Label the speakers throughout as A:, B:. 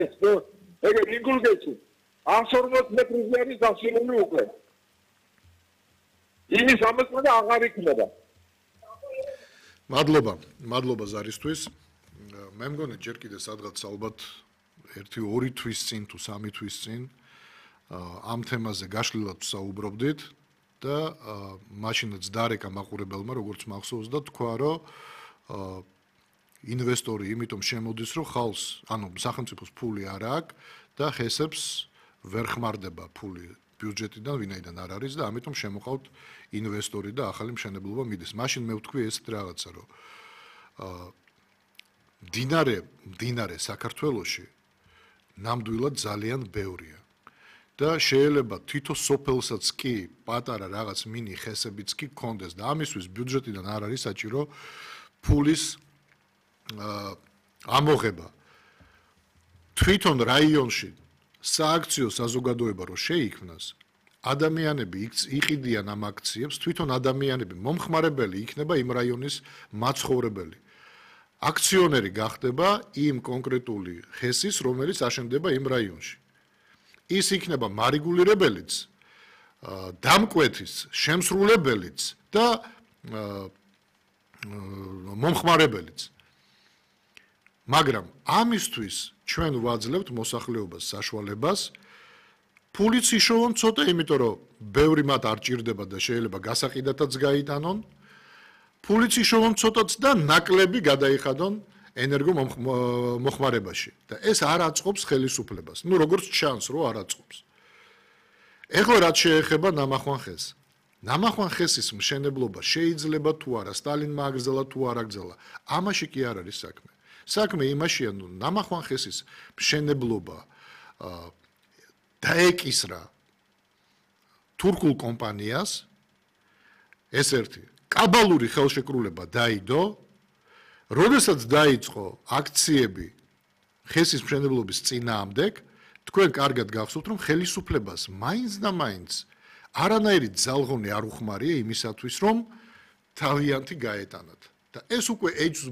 A: ეგ ინგულგეცი 140 მეტრზე არის დასრულებული უკვე. იმის ამოწმება აღარ იქნება.
B: მადლობა ზარისთვის. მე მგონი ჯერ კიდე სადღაც ალბათ 1-2 თვის წინ თუ 3 თვის წინ ამ თემაზე გაშლილად საუბრობდით და მაშინაც დარეკა მაყურებელმა როგორც მახსოვს და თქვა რომ ინვესტორი იმიტომ შემოდის რომ ხალხს ანუ სახელმწიფოს ფული არ აქვს და ხესებს ვერ ხმარდება ფული ბიუჯეტიდან ვინაიდან არ არის და ამიტომ შემოყავთ ინვესტორი და ახალი მშენებლობა მიდის. მაშინ მე ვთქვი ესეთ რაღაცა რომ მდინარე საქართველოში ნამდვილად ძალიან ბევრია. და შეიძლება თითო სოფელსაც კი პატარა რაღაც მინი ხესებიც კი გქონდეს და ამისთვის ბიუჯეტიდან არ არის საჭირო ფულის ამოღება. თვითონ რაიონში სააქციო საზოგადოება რო შეიქმნას, ადამიანები იყიდიან ამ აქციებს, თვითონ ადამიანები მომხმარებელი იქნება იმ რაიონის მაცხოვრებელი. აქციონერი გახდება იმ კონკრეტული ხესის, რომელიც აშენდება იმ რაიონში. ის იქნება მარეგულირებელიც, დამკვეთის, შემსრულებელიც და მომხმარებელიც. მაგრამ ამისთვის ჩვენ ვაძლევთ მოსახლეობას საშუალებას ფულიც იშოვონ ცოტა, იმიტომ რომ ბევრი მათ არ ჭირდება და შეიძლება გასაყიდათაც გაიტანონ. ფულიც იშოვონ ცოტაც და ნაკლები გადაიხადონ ენერგო მოხმარებაში და ეს არ აწყობს ხელისუფლებას. ნუ როგორც ჩანს, რომ არ აწყობს. ეხლა რაც შეეხება ნამახვან ხეს. ნამახვან ხესის მშენებლობა შეიძლება თუ არა, სტალინმა აგრძელა თუ არ აგრძელა. ამაში კი არ არის საქმე. საქმე იმაშია, ნუ ნამახვან ხესის მშენებლობა დაეკისრა თურქულ კომპანიას, ეს ერთი, კაბალური ხელშეკრულება დაიდო, როდესაც დაიწყო აქციები ხესის მშენებლობის წინააღმდეგ, თქვენ კარგად გახსოვთ, რომ ხელისუფლებას მაინც და მაინც არანაირი ძალღონი არ უხმარია იმისათვის, რომ თავიანთი გაეტანათ. და ეს უკვე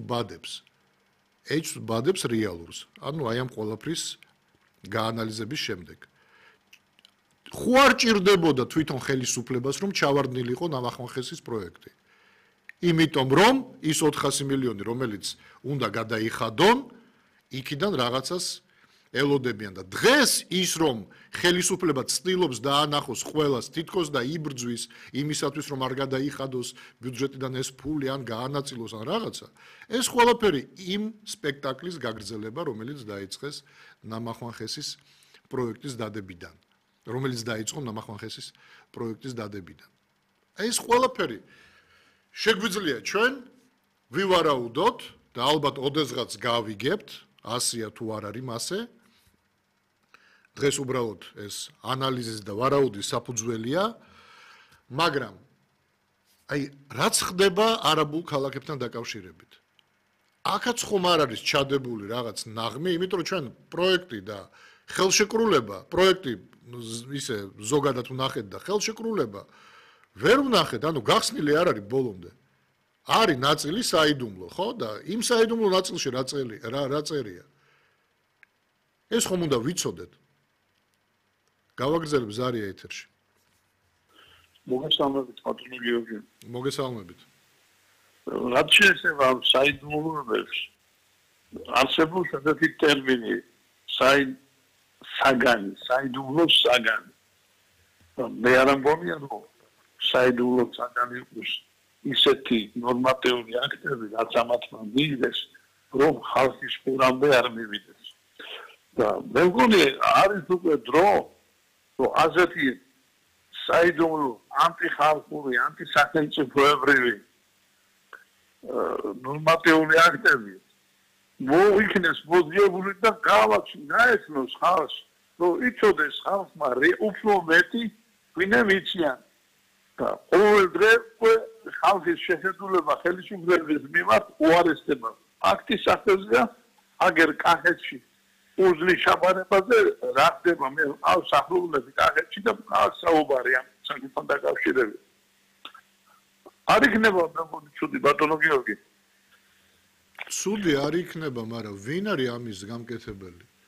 B: ეჭვს ბადებს რეალურს. ანუ აი ამ ყველაფრის გაანალიზების შემდეგ. ხო არ ჭირდებოდა თვითონ ხელისუფლებას, რომ ჩავარდნილიყო ნამახვან ხესის პროექტი. იმიტომ რომ ის 400 მილიონი, რომელიც უნდა გადაიხადონ, იქიდან რაღაცას ელოდებიან და დღეს ის რომ ხელისუფლება ცდილობს დაანახოს ყველას თითქოს და იბრძვის იმისათვის რომ არ გადაიხადოს ბიუჯეტიდან ეს ფული ან გაანაწილოს ან რაღაცა, ეს ყველაფერი იმ სპექტაკლის გაგრძელება, რომელიც დაიწყეს ნამახვან ხესის პროექტის დადებიდან, რომელიც დაიწყო ნამახვან ხესის პროექტის დადებიდან. ეს ყველაფერი შეგვიძლია ჩვენ ვივარაუდოთ და ალბათ ოდესღაც გავიგებთ, 100-ია თუ არ არის მასე. დღეს უბრალოდ ეს ანალიზის და ვარაუდის საფუძველია, მაგრამ აი რაც ხდება არაბულ ქალაქებთან დაკავშირებით. აქაც ხომ არ არის ჩადებული რაღაც ნაღმი, იმიტომ რომ ჩვენ პროექტი და ხელშეკრულება, პროექტი ისე ზოგადად ვნახეთ და ხელშეკრულება ვერ ვნახეთ, ანუ გახსნილი არ არის ბოლომდე. არის ნაწილი საიდუმლო, ხო? და იმ საიდუმლო ნაწილში რა წერია? ეს ხომ უნდა ვიცოდეთ. გავაგრძელებ ზარია ეთერში.
A: მოგესალმებით, ბატონო გიორგი.
B: მოგესალმებით.
A: რაც შეეხება საიდუმლოებს, არსებობს ესეთი ტერმინი საიდუმლო საგანი. მე არ მგონია, რომ საიდუმლო საგანი იყოს ისეთი ნორმატიული აქტები, რაც ამათმა მიიღეს, რომ ხალხის ყურამდე არ მივიდეს. და მე მგონი არის უკვე დრო, რომ ასეთი საიდუმლო ანტიხალხური, ანტისახელმწიფოებრივი ნორმატიული აქტები მოიქნეს მოძიებული და გაეცნოს ხალხს, რომ იცოდეს ხალხმა უფრო მეტი ვინმე მიციან. და ყოველდღე ხალხის შეხედულება ხელისუფლების მიმართ უარესდება. აქტის სახელზეა აგერ კახეთში უზლის შაბარებაზე რა ხდება, მე ყავს ახლობლები კახეთში და ყავს საუბარი ამ საკითხთან დაკავშირებით. არ იქნება მეგონი ცუდი ბატონო გიორგი.
B: ცუდი არ იქნება, მაგრამ ვინ არის ამის გამკეთებელი?